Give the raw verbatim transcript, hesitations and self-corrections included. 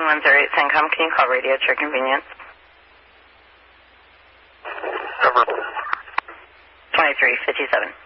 one zero eight CENTCOM. Can you call radio at your convenience? Number. twenty-three fifty-seven.